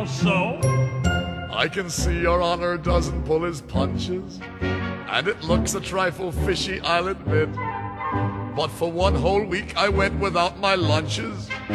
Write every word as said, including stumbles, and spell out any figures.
So? I can see your honor doesn't pull his punches, and it looks a trifle fishy, I'll admit. But for one whole week I went without my lunches.